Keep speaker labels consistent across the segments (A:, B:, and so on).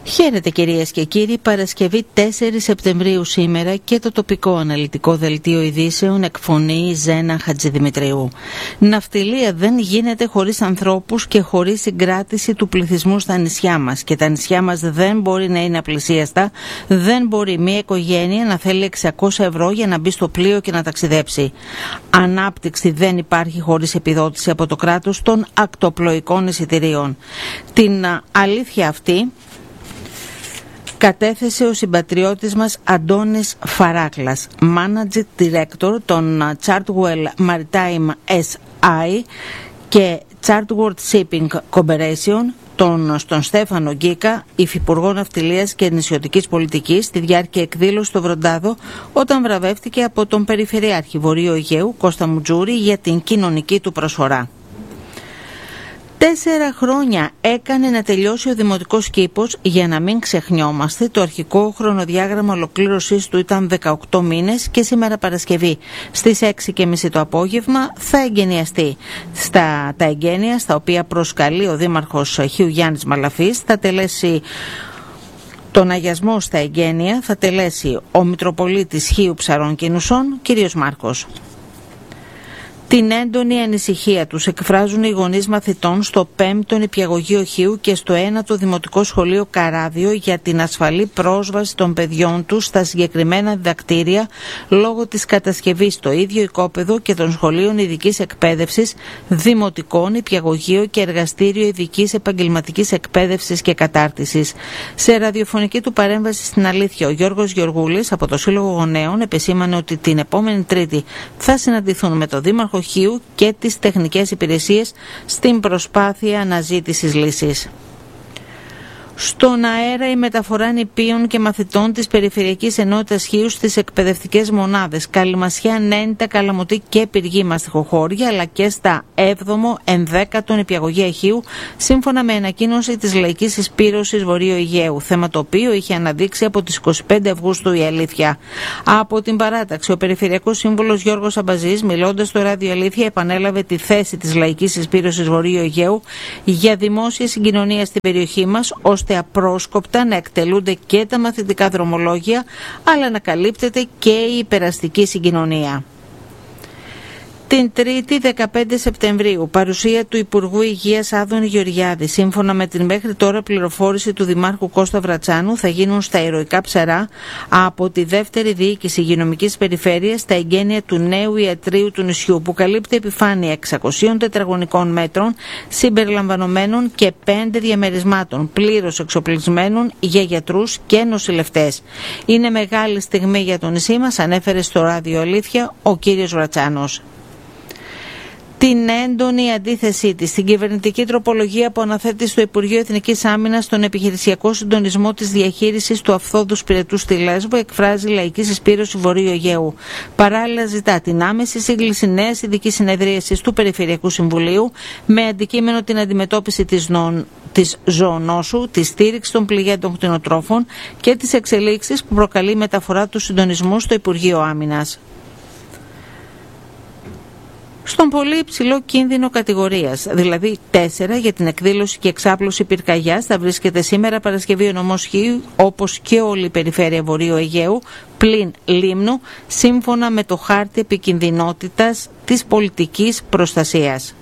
A: Χαίρετε κυρίες και κύριοι, Παρασκευή 4 Σεπτεμβρίου σήμερα και το τοπικό αναλυτικό δελτίο ειδήσεων εκφωνεί Ζένα Χατζηδημητρίου. Ναυτιλία δεν γίνεται χωρίς ανθρώπους και χωρίς συγκράτηση του πληθυσμού στα νησιά μας και τα νησιά μας δεν μπορεί να είναι απλησίαστα, δεν μπορεί μια οικογένεια να θέλει 600 ευρώ για να μπει στο πλοίο και να ταξιδέψει. Ανάπτυξη δεν υπάρχει χωρίς επιδότηση από το κράτος των ακτοπλοϊκών εισιτηρίων. Την αλήθεια αυτή κατέθεσε ο συμπατριώτης μας Αντώνης Φαράκλας, Managing Director των Chartwell Maritime SI και Chartwell Shipping Corporation, στον Στέφανο Γκίκα, υφυπουργό Ναυτιλίας και Νησιωτικής Πολιτικής, στη διάρκεια εκδήλωση στο Βροντάδο, όταν βραβεύτηκε από τον Περιφερειάρχη Βορείου Αιγαίου Κώστα Μουτζούρη για την κοινωνική του προσφορά. 4 χρόνια έκανε να τελειώσει ο δημοτικός κήπος. Για να μην ξεχνιόμαστε, το αρχικό χρονοδιάγραμμα ολοκλήρωσής του ήταν 18 μήνες και σήμερα Παρασκευή στις 6:30 το απόγευμα θα εγγενιαστεί. Τα εγγένεια, στα οποία προσκαλεί ο Δήμαρχος Χίου Γιάννης Μαλαφής, θα τελέσει τον αγιασμό στα εγγένεια, θα τελέσει ο Μητροπολίτης Χίου Ψαρών και Νουσών, κύριος Μάρκος. Την έντονη ανησυχία τους εκφράζουν οι γονείς μαθητών στο 5ο Νηπιαγωγείο Χίου και στο 1ο Δημοτικό Σχολείο Καράδιο για την ασφαλή πρόσβαση των παιδιών τους στα συγκεκριμένα διδακτήρια λόγω της κατασκευής στο ίδιο οικόπεδο και των σχολείων ειδικής εκπαίδευσης, δημοτικό, νηπιαγωγείο και εργαστήριο ειδικής επαγγελματικής εκπαίδευσης και κατάρτισης. Σε ραδιοφωνική του παρέμβαση στην Αλήθεια, ο Γιώργος Γεωργούλης από το Σύλλογο Γονέων επεσήμανε ότι την επόμενη Τρίτη θα συναντηθούν με το Δήμαρχο Χίου και τις τεχνικές υπηρεσίες στην προσπάθεια αναζήτησης λύσης. Στον αέρα η μεταφορά νηπίων και μαθητών της Περιφερειακής Ενότητας Χίου στις εκπαιδευτικές μονάδες Καλυμασιά, Νένητα, Καλαμωτή και Πυργή Μαστιχοχώρια, αλλά και στα 7ο, 11ο Νηπιαγωγεία Χίου, σύμφωνα με ανακοίνωση της Λαϊκής Εισπύρωσης Βορείου Αιγαίου, θέμα το οποίο είχε αναδείξει από τις 25 Αυγούστου η Αλήθεια. Από την παράταξη, ο Περιφερειακός Σύμβουλος Γιώργος Αμπαζής, μιλώντας στο Ράδιο Αλήθεια, επανέλαβε τη θέση της Λαϊκής Εισπύρωσης Βορείου Αιγαίου για δημόσια συγκοινωνία στην περιοχή μας, ώστε απρόσκοπτα να εκτελούνται και τα μαθητικά δρομολόγια, αλλά να καλύπτεται και η υπεραστική συγκοινωνία. Την Τρίτη 15 Σεπτεμβρίου, παρουσία του Υπουργού Υγείας Άδωνη Γεωργιάδη, σύμφωνα με την μέχρι τώρα πληροφόρηση του Δημάρχου Κώστα Βρατσάνου, θα γίνουν στα Ηρωικά Ψαρά από τη δεύτερη διοίκηση υγειονομικής περιφέρειας τα εγγένεια του νέου ιατρείου του νησιού, που καλύπτει επιφάνεια 600 τετραγωνικών μέτρων συμπεριλαμβανομένων και 5 διαμερισμάτων πλήρως εξοπλισμένων για γιατρούς και νοσηλευτές. Είναι μεγάλη στιγμή για το νησί μας, ανέφερε στο Ράδιο Αλήθεια ο κύριος Βρατσάνος. Την έντονη αντίθεσή της στην κυβερνητική τροπολογία που αναθέτει στο Υπουργείο Εθνικής Άμυνας στον επιχειρησιακό συντονισμό της διαχείρισης του Αυθόδους Πυρετού στη Λέσβο, εκφράζει η Λαϊκή Εισπύρωση Βορείου Αιγαίου. Παράλληλα, ζητά την άμεση σύγκληση νέας ειδικής συνεδρίασης του Περιφερειακού Συμβουλίου με αντικείμενο την αντιμετώπιση της ζωονόσου, τη στήριξη των πληγέντων κτηνοτρόφων και τις εξελίξεις που προκαλεί η μεταφορά του συντονισμού στο Υπουργείο Άμυνας. Στον πολύ υψηλό κίνδυνο κατηγορίας, δηλαδή 4 για την εκδήλωση και εξάπλωση πυρκαγιάς, θα βρίσκεται σήμερα Παρασκευή ο νομός Χίου, όπως και όλη η περιφέρεια Βορείου Αιγαίου, πλην Λίμνου, σύμφωνα με το χάρτη επικινδυνότητας της πολιτικής προστασίας.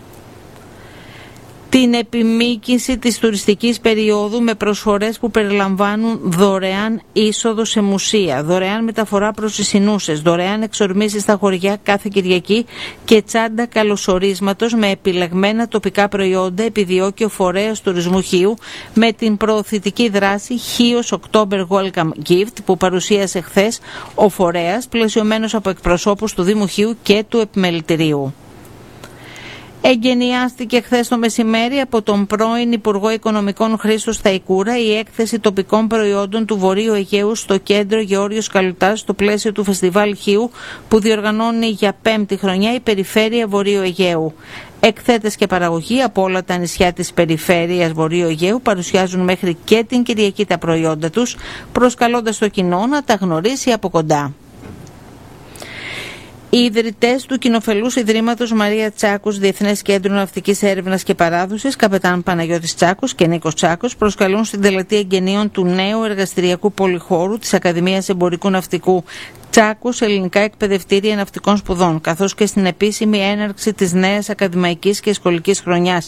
A: Την επιμήκυνση της τουριστικής περίοδου με προσφορές που περιλαμβάνουν δωρεάν είσοδο σε μουσεία, δωρεάν μεταφορά προς τις Ινούσες, δωρεάν εξορμήσεις στα χωριά κάθε Κυριακή και τσάντα καλωσορίσματος με επιλεγμένα τοπικά προϊόντα, επιδιώκει ο φορέας τουρισμού Χίου με την προωθητική δράση Χίος October Welcome Gift που παρουσίασε χθες ο φορέας, πλαισιωμένος από εκπροσώπους του Δήμου Χίου και του Επιμελητηρίου. Εγκαινιάστηκε χθες το μεσημέρι από τον πρώην Υπουργό Οικονομικών Χρήστο Σταϊκούρα η έκθεση τοπικών προϊόντων του Βορείου Αιγαίου στο κέντρο Γεώργιος Καλουτάς στο πλαίσιο του Φεστιβάλ Χίου που διοργανώνει για 5η χρονιά η Περιφέρεια Βορείου Αιγαίου. Εκθέτες και παραγωγή από όλα τα νησιά της Περιφέρειας Βορείου Αιγαίου παρουσιάζουν μέχρι και την Κυριακή τα προϊόντα τους, προσκαλώντας το κοινό να τα γνωρίσει από κοντά. Οι ιδρυτές του Κοινοφελούς Ιδρύματος Μαρία Τσάκους, Διεθνές Κέντρο Ναυτικής Έρευνας και Παράδοσης, καπετάν Παναγιώτης Τσάκος και Νίκος Τσάκος, προσκαλούν στην τελετή εγγενείων του νέου εργαστηριακού πολυχώρου της Ακαδημίας Εμπορικού Ναυτικού Τσάκους Ελληνικά Εκπαιδευτήρια Ναυτικών Σπουδών, καθώς και στην επίσημη έναρξη της νέας ακαδημαϊκής και σχολικής χρονιάς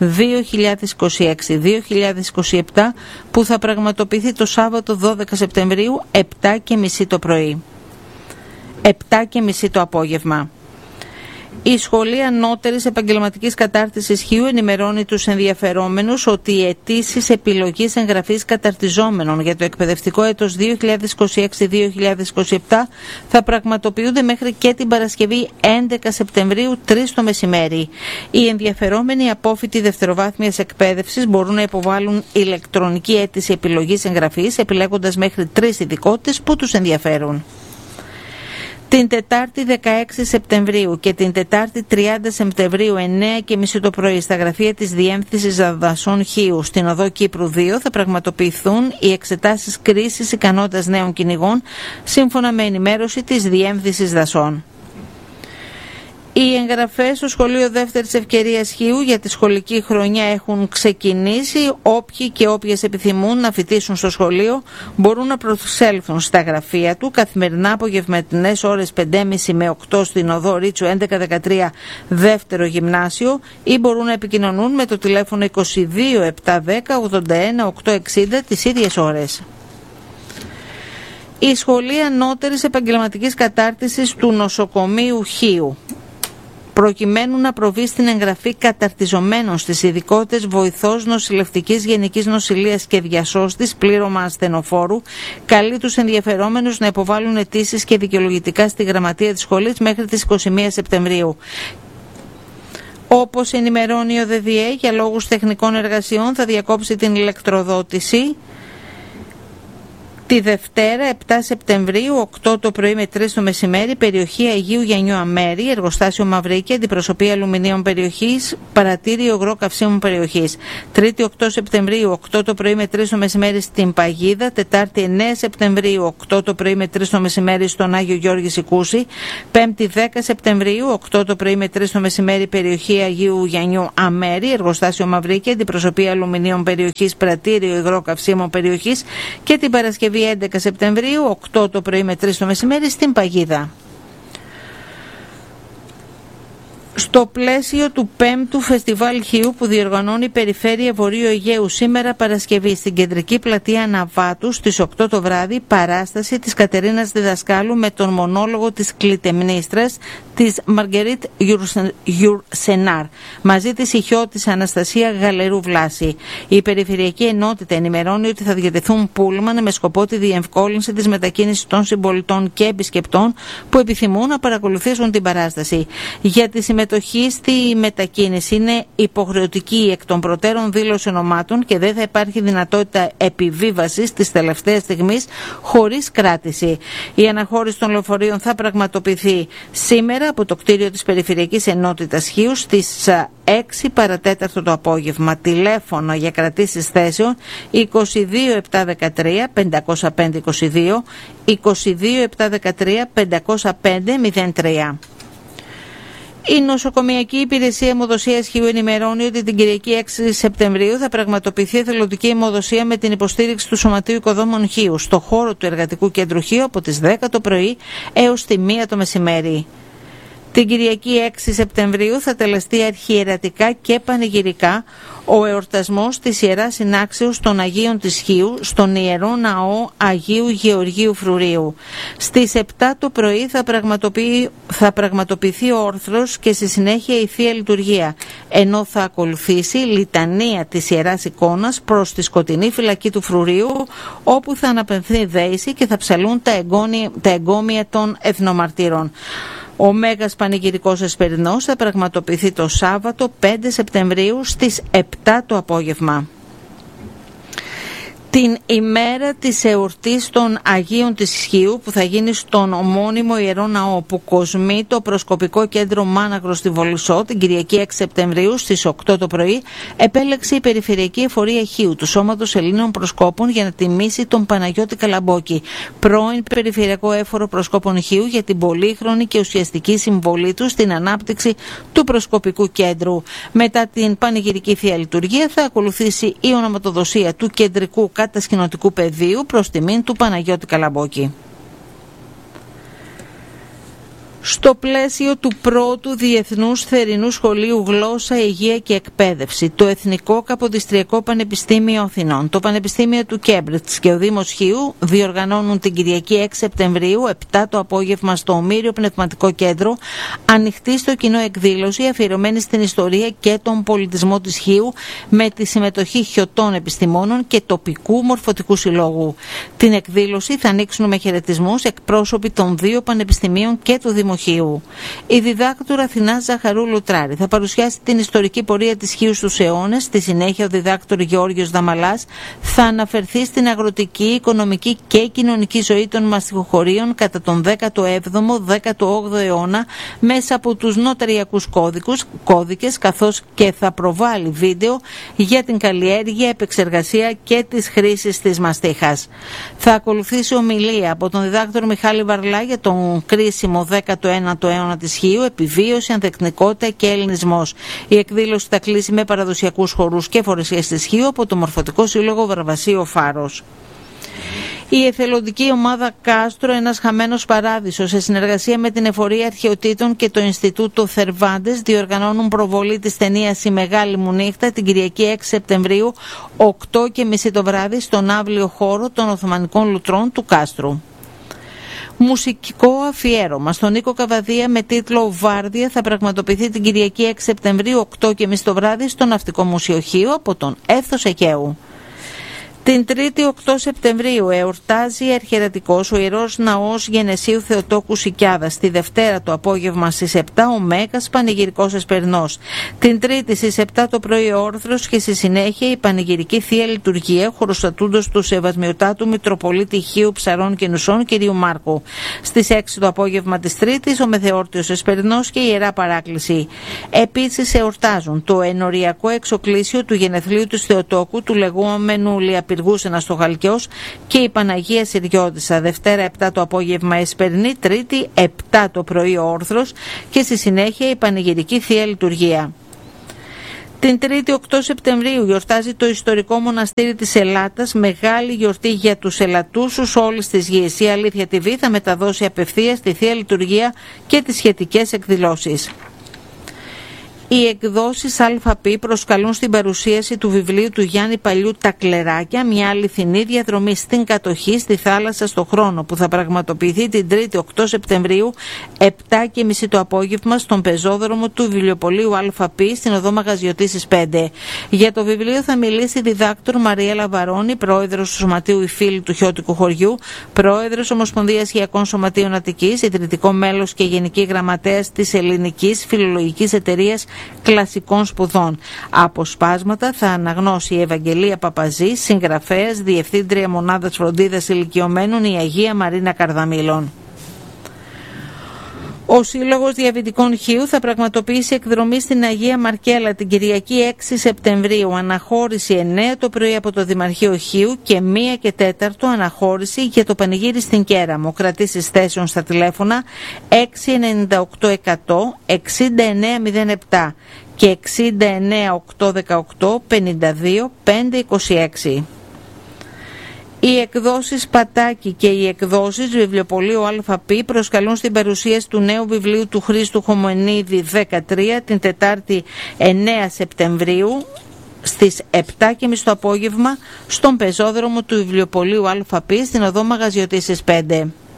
A: 2026-2027, που θα πραγματοποιηθεί το Σάββατο 12 Σεπτεμβρίου 7:30 το πρωί. 7:30 το απόγευμα. Η Σχολή Ανώτερης Επαγγελματικής Κατάρτισης Χίου ενημερώνει τους ενδιαφερόμενους ότι οι αιτήσεις επιλογής εγγραφής καταρτιζόμενων για το εκπαιδευτικό έτος 2026-2027 θα πραγματοποιούνται μέχρι και την Παρασκευή 11 Σεπτεμβρίου 3 το μεσημέρι. Οι ενδιαφερόμενοι απόφοιτοι δευτεροβάθμιας εκπαίδευσης μπορούν να υποβάλουν ηλεκτρονική αίτηση επιλογής εγγραφής, επιλέγοντας μέχρι 3 ειδικότητες που τους ενδιαφέρουν. Την Τετάρτη 16 Σεπτεμβρίου και την Τετάρτη 30 Σεπτεμβρίου 9:30 το πρωί στα γραφεία της Διεύθυνσης Δασών Χίου στην Οδό Κύπρου 2 θα πραγματοποιηθούν οι εξετάσεις κρίσης ικανότητας νέων κυνηγών σύμφωνα με ενημέρωση της Διεύθυνσης Δασών. Οι εγγραφές στο Σχολείο Δεύτερης Ευκαιρίας Χίου για τη σχολική χρονιά έχουν ξεκινήσει. Όποιοι και όποιες επιθυμούν να φοιτήσουν στο σχολείο μπορούν να προσέλθουν στα γραφεία του καθημερινά απογευματινές ώρες 5:30 με 8 στην Οδό Ρίτσου 1113 Δεύτερο Γυμνάσιο, ή μπορούν να επικοινωνούν με το τηλέφωνο 22 710 81 860 τις ίδιες ώρες. Η Σχολή Ανώτερης Επαγγελματικής Κατάρτισης του Νοσοκομείου Χίου, προκειμένου να προβεί στην εγγραφή καταρτιζομένων στις ειδικότητες βοηθός νοσηλευτικής γενικής νοσηλείας και διασώστης πλήρωμα ασθενοφόρου, καλεί τους ενδιαφερόμενους να υποβάλουν αιτήσεις και δικαιολογητικά στη γραμματεία της σχολής μέχρι τις 21 Σεπτεμβρίου. Όπως ενημερώνει ο ΔΔΕ, για λόγους τεχνικών εργασιών θα διακόψει την ηλεκτροδότηση τη Δευτέρα 7 Σεπτεμβρίου 8 το πρωί με 3 το μεσημέρι, περιοχή Αγίου Γιαννιού Αμέρη, εργοστάσιο Μαυρίκη, αντιπροσωπεία αλουμινίων περιοχής, παρατήριο υγρό καυσίμων περιοχής. Τρίτη 8 Σεπτεμβρίου 8 το πρωί με 3 το μεσημέρι στην Παγίδα. Τετάρτη 9 Σεπτεμβρίου 8 το πρωί με 3 το μεσημέρι στον Άγιο Γιώργη Σικούση. Πέμπτη 10 Σεπτεμβρίου 8 το πρωί με 3 το μεσημέρι, περιοχή Αγίου Γιαννιού Αμέρη, εργοστάσιο Μαυρίκη, αντιπροσωπεία αλουμινίων περιοχής, παρατήριο υγρό καυσίμων περιοχής. Και την Παρασκευή 11 Σεπτεμβρίου, 8 το πρωί με 3 το μεσημέρι στην Παγίδα. Στο πλαίσιο του 5ου Φεστιβάλ Χίου που διοργανώνει η Περιφέρεια Βορείου Αιγαίου σήμερα Παρασκευή στην κεντρική πλατεία Ναβάτου στις 8 το βράδυ, παράσταση της Κατερίνας Διδασκάλου με τον μονόλογο της κλητεμνίστρας της Μαργκερίτ Γιουρσενάρ, μαζί της ηχιώτης Αναστασία Γαλερού Βλάση. Η Περιφερειακή Ενότητα ενημερώνει ότι θα διατεθούν πούλμαν με σκοπό τη διευκόλυνση της μετακίνησης των συμπολιτών και επισκεπτών που επιθυμούν να παρακολουθήσουν την παράσταση. Για τη συμμετοχή στη μετακίνηση είναι υποχρεωτική εκ των προτέρων δήλωση ονομάτων και δεν θα υπάρχει δυνατότητα επιβίβασης της τελευταίας στιγμής χωρίς κράτηση. Η αναχώρηση των λεωφορείων θα πραγματοποιηθεί σήμερα από το κτίριο της Περιφερειακής Ενότητας Χίου στις 6 παρατέταρτο το απόγευμα. Τηλέφωνο για κρατήσεις θέσεων 22 713 505 22, 22 713 505 03. Η Νοσοκομιακή Υπηρεσία Αιμοδοσίας Χίου ενημερώνει ότι την Κυριακή 6 Σεπτεμβρίου θα πραγματοποιηθεί εθελοντική αιμοδοσία με την υποστήριξη του Σωματείου Οικοδόμων Χίου στο χώρο του Εργατικού Κέντρου Χίου από τις 10 το πρωί έως τη 1 το μεσημέρι. Την Κυριακή 6 Σεπτεμβρίου θα τελεστεί αρχιερατικά και πανηγυρικά ο εορτασμός της Ιεράς Συνάξεως των Αγίων της Χίου στον Ιερό Ναό Αγίου Γεωργίου Φρουρίου. Στις 7 το πρωί θα πραγματοποιηθεί ο όρθρος και στη συνέχεια η Θεία Λειτουργία, ενώ θα ακολουθήσει λιτανία της Ιεράς Εικόνας προς τη σκοτεινή φυλακή του Φρουρίου, όπου θα αναπαιμφθεί δέηση και θα ψαλούν τα εγκόμια των εθνομαρτύρων. Ο Μέγας Πανηγυρικός Εσπερινός θα πραγματοποιηθεί το Σάββατο 5 Σεπτεμβρίου στις 7 το απόγευμα. την ημέρα της εορτής των Αγίων της Χίου που θα γίνει στον ομώνυμο Ιερό Ναό που κοσμεί το προσκοπικό κέντρο Μάνακρο στη Βολισσό την Κυριακή 6 Σεπτεμβρίου στις 8 το πρωί, επέλεξε η Περιφερειακή Εφορία Χίου του Σώματος Ελλήνων Προσκόπων για να τιμήσει τον Παναγιώτη Καλαμπόκη, πρώην Περιφερειακό Έφορο Προσκόπων Χίου, για την πολύχρονη και ουσιαστική συμβολή του στην ανάπτυξη του προσκοπικού κέντρου. Μετά την πανηγυρική θεία λειτουργία θα ακολουθήσει η ονοματοδοσία του κεντρικού κατασκηνωτικού πεδίου προς τιμήν του Παναγιώτη Καλαμπόκη. Στο πλαίσιο του πρώτου Διεθνούς Θερινού Σχολείου Γλώσσα, Υγεία και Εκπαίδευση, το Εθνικό Καποδιστριακό Πανεπιστήμιο Αθηνών, το Πανεπιστήμιο του Κέμπριτς και ο Δήμος Χίου διοργανώνουν την Κυριακή 6 Σεπτεμβρίου 7 το απόγευμα στο Ομήριο Πνευματικό Κέντρο ανοιχτή στο κοινό εκδήλωση αφιερωμένη στην ιστορία και τον πολιτισμό της Χίου με τη συμμετοχή χιωτών επιστημόνων και τοπικού μορφωτικού συλλόγου. Την εκδήλωση θα ανοίξουν με χαιρετισμούς εκπρόσωποι των δύο πανεπιστημίων και του Δημοσίου Χίου. Η διδάκτορα Αθηνάς Ζαχαρούλου Τράρη θα παρουσιάσει την ιστορική πορεία της Χίου στους αιώνες. Στη συνέχεια ο διδάκτορ Γεώργιος Δαμαλάς θα αναφερθεί στην αγροτική, οικονομική και κοινωνική ζωή των μαστιχοχωρίων κατά τον 17ο-18ο αιώνα μέσα από τους νοταριακούς κώδικες, καθώς και θα προβάλλει βίντεο για την καλλιέργεια, επεξεργασία και τις χρήσεις της μαστίχας. Θα ακολουθήσει ομιλία από τον διδάκτορο Μιχάλη Βαρλά για τον κρίσιμο 19ο αιώνα της Χίου, επιβίωση, ανθεκτικότητα και ελληνισμός. Η εκδήλωση θα κλείσει με παραδοσιακούς χορούς και φορεσίες της Χίου από το Μορφωτικό Σύλλογο Βαρβασίου Φάρος. Η εθελοντική ομάδα Κάστρο, ένας χαμένος παράδεισος, σε συνεργασία με την Εφορία Αρχαιοτήτων και το Ινστιτούτο Θερβάντες, διοργανώνουν προβολή της ταινίας «Η Μεγάλη Μου Νύχτα» την Κυριακή 6 Σεπτεμβρίου, 8:30 το βράδυ, στον αύλιο χώρο των Οθωμανικών Λουτρών του Κάστρου. Μουσικό αφιέρωμα στον Νίκο Καβαδία με τίτλο «Βάρδια» θα πραγματοποιηθεί την Κυριακή 6 Σεπτεμβρίου 8:30 το βράδυ στο Ναυτικό Μουσείο Χίου από τον Εύθος Εκαίου. Την 3η 8 Σεπτεμβρίου εορτάζει αρχιερατικός ο Ιερός Ναός Γενεσίου Θεοτόκου Σικιάδας. Τη Δευτέρα το απόγευμα στις 7 ο Μέγας Πανηγυρικός Εσπερινός. Την Τρίτη στις 7 το πρωί ο Όρθρος και στη συνέχεια η Πανηγυρική Θεία Λειτουργία χωροστατούντος του Σεβασμιωτάτου Μητροπολίτη Χίου Ψαρών και Νουσών κ. Μάρκου. Στις 6 το απόγευμα της Τρίτης ο Μεθεόρτιος Εσπερινός και η Ιερά Παράκληση. Επίσης εορτάζουν το ενοριακό εξοκλήσιο του γενεθλίου του Θεοτόκου, του λεγόμενου Πυργούσενα στο Χαλκιός και η Παναγία Συριώτισσα. Δευτέρα 7 το απόγευμα Εσπερινή, Τρίτη 7 το πρωί ο Όρθρος και στη συνέχεια η Πανηγυρική Θεία Λειτουργία. Την 3η 8 Σεπτεμβρίου γιορτάζει το ιστορικό μοναστήρι της Ελλάτας, μεγάλη γιορτή για τους Ελατούσους όλης της γης. Η Αλήθεια TV θα μεταδώσει απευθείας τη Θεία Λειτουργία και τις σχετικές εκδηλώσεις. Οι εκδόσεις ΑΠ προσκαλούν στην παρουσίαση του βιβλίου του Γιάννη Παλιού «Τα Κλεράκια», μια αληθινή διαδρομή στην κατοχή, στη θάλασσα, στο χρόνο, που θα πραγματοποιηθεί την 3η 8 Σεπτεμβρίου 7:30 το απόγευμα στον πεζόδρομο του βιβλιοπωλείου ΑΠ στην οδό Μαγαζιωτήσης 5. Για το βιβλίο θα μιλήσει η διδάκτορ Μαριέλα Βαρώνη, πρόεδρος του Σωματείου «Οι Φίλοι του Χιώτικου Χωριού», πρόεδρος Ομοσπονδίας Χιακών Σωματείων Αττικής, ιδρυτικό μέλος και γενική γραμματέας της Ελληνικής Φιλολογικής Εταιρείας Κλασικών Σπουδών. Αποσπάσματα θα αναγνώσει η Ευαγγελία Παπαζή, συγγραφέας, διευθύντρια μονάδας φροντίδας ηλικιωμένων, η Αγία Μαρίνα Καρδαμήλων. Ο Σύλλογος Διαβητικών Χίου θα πραγματοποιήσει εκδρομή στην Αγία Μαρκέλα την Κυριακή 6 Σεπτεμβρίου. Αναχώρηση 9 το πρωί από το Δημαρχείο Χίου και 1 και 4 αναχώρηση για το πανηγύρι στην Κέραμο. Κρατήσεις θέσεων στα τηλέφωνα 698 100 6907 και 69 818 52 526. Οι εκδόσεις Πατάκη και οι εκδόσεις Βιβλιοπωλείου ΑΠ προσκαλούν στην παρουσίαση του νέου βιβλίου του Χρήστου Χομονίδη 13 την Τετάρτη 9 Σεπτεμβρίου στις 7:30 το απόγευμα στον πεζόδρομο του Βιβλιοπωλείου ΑΠ στην οδό Μαγαζιωτήσης 5.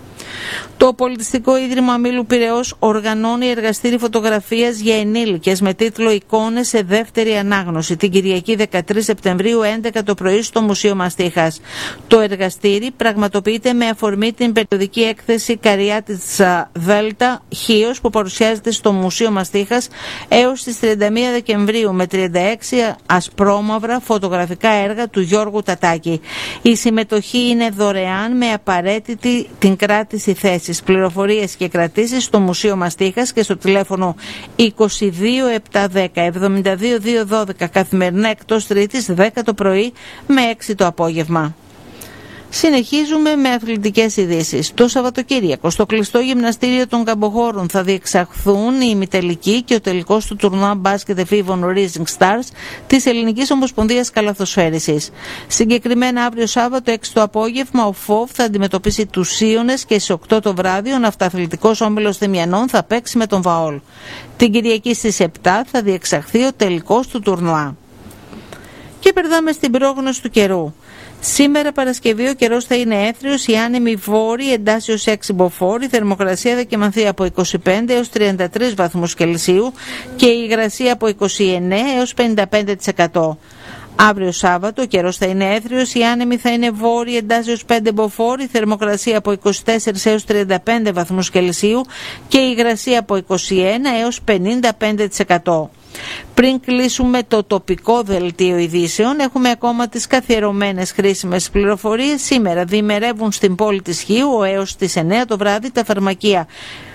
A: Το Πολιτιστικό Ίδρυμα Μήλου Πειραιώς οργανώνει εργαστήρι φωτογραφίας για ενήλικες με τίτλο «Εικόνες σε δεύτερη ανάγνωση» την Κυριακή 13 Σεπτεμβρίου 11 το πρωί στο Μουσείο Μαστίχας. Το εργαστήρι πραγματοποιείται με αφορμή την περιοδική έκθεση Καριά της Δέλτα Χίος που παρουσιάζεται στο Μουσείο Μαστίχας έως τις 31 Δεκεμβρίου με 36 ασπρόμαυρα φωτογραφικά έργα του Γιώργου Τατάκη. Η συμμετοχή είναι δωρεάν με απαραίτητη την κράτηση θέσης. Πληροφορίες και κρατήσεις στο Μουσείο Μαστίχας και στο τηλέφωνο 22 710 72 212 καθημερινά εκτός Τρίτης 10 το πρωί με 6 το απόγευμα. Συνεχίζουμε με αθλητικές ειδήσεις. Το Σαββατοκύριακο στο κλειστό γυμναστήριο των Καμποχώρων θα διεξαχθούν η ημιτελική και ο τελικός του τουρνουά μπάσκετ εφήβων Rising Stars της Ελληνικής Ομοσπονδίας Καλαθοσφαίρισης. Συγκεκριμένα αύριο Σάββατο 6 το απόγευμα ο ΦΟΒ θα αντιμετωπίσει τους Σίωνες και στις 8 το βράδυ ο ναυταθλητικός όμιλος Θημιανών θα παίξει με τον Βαόλ. Την Κυριακή στις 7 θα διεξαχθεί ο τελικός του τουρνουά. Και περνάμε στην πρόγνωση του καιρού. Σήμερα Παρασκευή ο καιρός θα είναι έθριος, η άνεμη βόρη εντάσσεως 6 μποφόρ, η θερμοκρασία θα κυμανθεί από 25 έως 33 βαθμούς Κελσίου και η υγρασία από 29 έως 55%. Αύριο Σάββατο ο καιρός θα είναι έθριος, η άνεμη θα είναι βόρη εντάσσεως 5 μποφόρ, η θερμοκρασία από 24 έως 35 βαθμούς Κελσίου και η υγρασία από 21 έως 55%. Πριν κλείσουμε το τοπικό δελτίο ειδήσεων, έχουμε ακόμα τις καθιερωμένες χρήσιμες πληροφορίες. Σήμερα διημερεύουν στην πόλη της Χίου έως τις 9 το βράδυ τα φαρμακεία.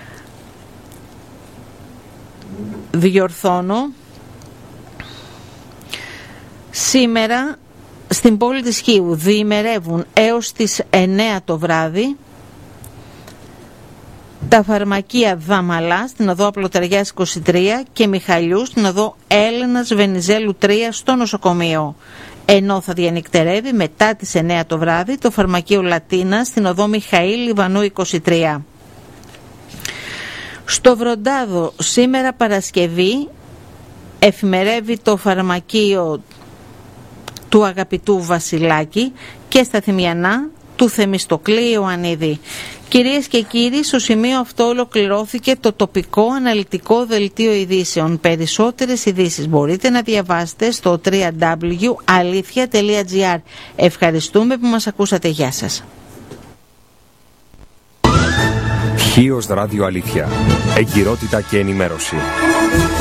A: Σήμερα στην πόλη της Χίου διημερεύουν έως τις 9 το βράδυ τα φαρμακεία Δαμαλά στην οδό Απλοταριάς 23 και Μιχαλιού στην οδό Έλενας Βενιζέλου 3 στο νοσοκομείο. Ενώ θα διανυκτερεύει μετά τις 9 το βράδυ το φαρμακείο Λατίνα στην οδό Μιχαήλ Λιβανού 23. Στο Βροντάδο σήμερα Παρασκευή εφημερεύει το φαρμακείο του αγαπητού Βασιλάκη και στα Θημιανά του Θεμιστοκλή Ιωαννίδη. Κυρίες και κύριοι, στο σημείο αυτό ολοκληρώθηκε το τοπικό αναλυτικό δελτίο ειδήσεων. Περισσότερες ειδήσεις μπορείτε να διαβάσετε στο www.alithia.gr. Ευχαριστούμε που μας ακούσατε. Γεια σας.
B: Χίος Ράδιο Αλήθεια. Εγκυρότητα και ενημέρωση.